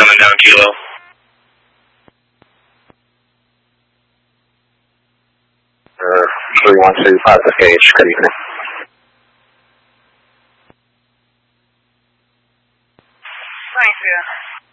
coming down Kilo. 3135 FH, good evening. Thanks, yeah.